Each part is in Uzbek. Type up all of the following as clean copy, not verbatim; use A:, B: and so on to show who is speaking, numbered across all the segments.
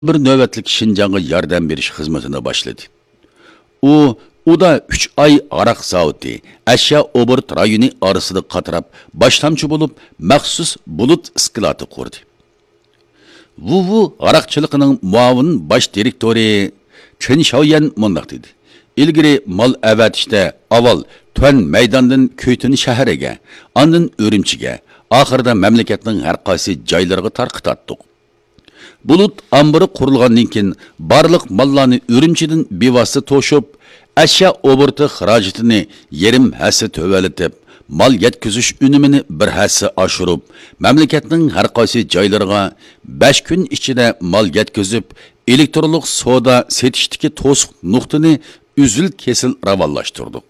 A: bir növbətlik Şinjanğa yardım beriş xizmətini başladı. O da 3 ay araq zavodi, əşya obort rayoni arasında qatarab, başlamçı bulup, məxsus bulut iskilatı kurdu. Vu araqçılığının muavin baş direktori Chen Xiaoyan mundaq dedi. İlgiri mal əvətişdə aval tön meydandan Köytün şəhərəgə, andın Ürümçiga, axırda məmləkətinin hər qaysı caylarına tarqıtatdıq. Bulut ambırı qurulğandan keyin barlıq mallarını Ürümçidən bevasita to'shib, əşya oborti xarajatini yerim hassa töveletib, mal yetkizish unumini bir hassa oshirib, mamlakatning har qaysi joylariga 5 kun ichida mal yetkizib, elektronlik savdo setishdagi to'siq nuqtani uzil kesil ravonlashtirdik.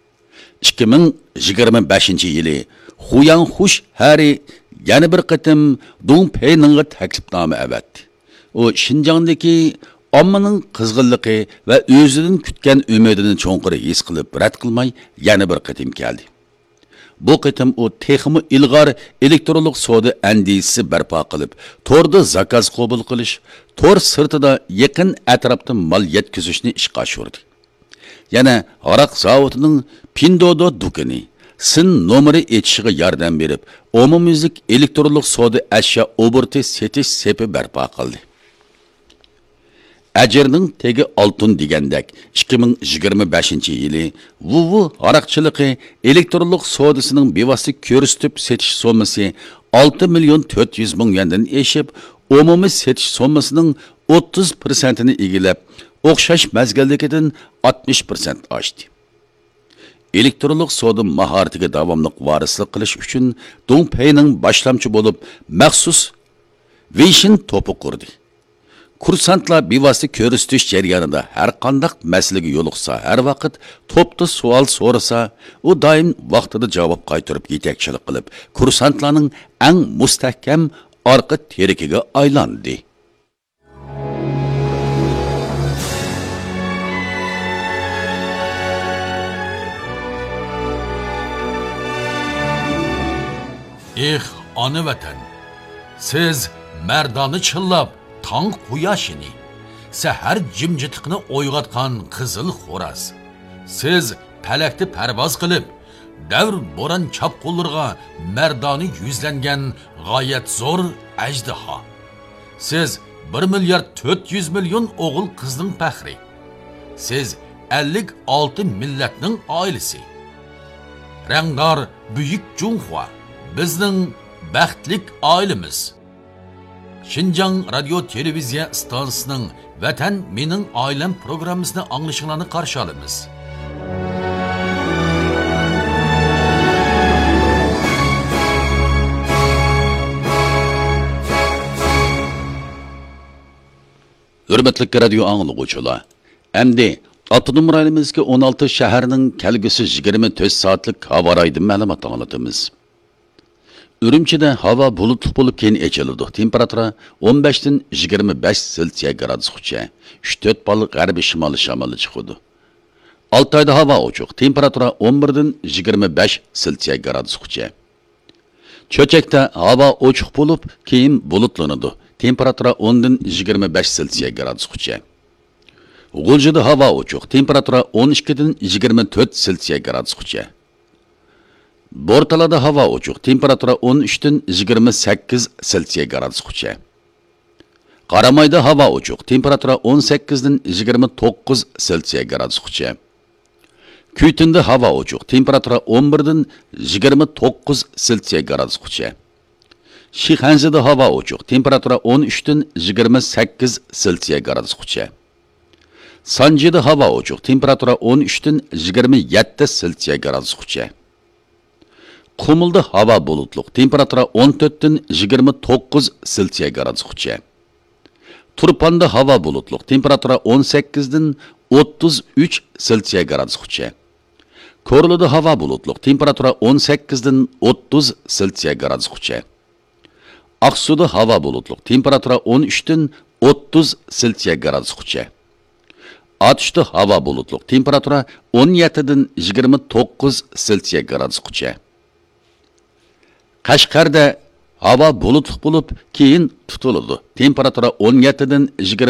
A: 2025-yili Xuyang Xush Hari yana bir qatim Dong Peiningga taklifnoma avatdi. O Xinjiangdagi ommaning qizg'inligi va o'zidan kutgan umidini cho'nqir his qilib rad qilmay yana bir qatim keldi. Bu qatim u texmi ilg'or elektronlik savdo andisi barpo qilib, to'rda zakaz qabul qilish, to'r sirtida yaqin atrofda mal yetkazishni ishga oshirdi. Yana aroq zavodining Pindodo dukani sin nomeri etishiga yordam berib, umumyuzlik elektronlik savdo ashyo oborti setish sepi barpo qildi. Ajirning tegi oltin degandek 2025-yili Vuvu araqchiligi elektronlik savdosining bevosita ko'rsatib setish sommasi 6 million 400 ming yuandan eshib, umumiy setish sommasining 30%ni egallab, o'xshash mazgildagidan 60% oshdi. Elektronlik savdo mahoratiga davomli varislik qilish uchun Dong Peining boshlamchi bo'lib, maxsus Vision to'pi qurdi. Kursantlar bevosita ko'rsatish jarayonida har qanday masalaga yo'liqsa, har vaqt to'pda savol so'rasa, u doim vaqtida javob qaytarib yetakchilik qilib, kursantlarning eng mustahkam orqa terikiga aylandi.
B: Ona vatan, siz mardoni chillab tong quyoshini, sahar jimjitlikni o'yg'atgan qizil xo'raz. Siz palakda parvoz qilib, davr bo'ron chapqullarga mardoni yuzlangan g'oyat zo'r ajdaho. Siz 1 milliard 400 million o'g'il qizning faxri. Siz 56 millatning oilasi. Rangdor buyuk Junhua bizning baxtlik oilamiz. Xinjiang radio televiziya stansiyasining Vatan mening oilam programmasini anglashinglarni qarshi olamiz.
A: Hurmatli radio anglovchilar, endi Avtonom rayonimizga 16 shaharning kelgusi 24 soatlik havo rayidi ma'lumot anglatamiz. Ürümçide hava bulutlu bulup keyin açıldı. Temperatura 15 dan 25 Selsiya gradusgacha. 3-4 bal g'arbiy shimoliy shamoli chiqadi. Altayda havo ochiq. Temperatura 11 dan 25 Selsiya gradusgacha. Cho'chakda havo ochiq bo'lib, keyin bulutlanadi. Temperatura 10 dan 25 Selsiya gradusgacha. G'uljida havo ochiq. Temperatura 12 dan 24 Selsiya gradusgacha. Bortalada havo ochiq. Temperatura 13 dan 28 Selsiya gradusgacha. Qaramayda havo ochiq. Temperatura 18 dan 29 Selsiya gradusgacha. Kuytunda havo ochiq. Temperatura 11 dan 29 Selsiya gradusgacha. Shixanzada havo ochiq. Temperatura 13 dan 28 Selsiya gradusgacha. Sanjida havo ochiq. Temperatura 13 dan 27 Selsiya gradusgacha. Qumulda havo bulutluq. Temperatura 14 dan 29 Selsiya gradusgacha. Turpanda havo bulutluq. Temperatura 18 dan 33 Selsiya gradusgacha. Korluda havo bulutluq. Temperatura 18 dan 30 Selsiya gradusgacha. Aqsuda havo bulutluq. Temperatura 13 dan 30 Selsiya gradusgacha. Atışda havo bulutluq. Temperatura 17 dan 29 Selsiya gradusgacha. Qashqarda Havo bulutli bo'lib, keyin tutiladi. Temperatura 17 dan 20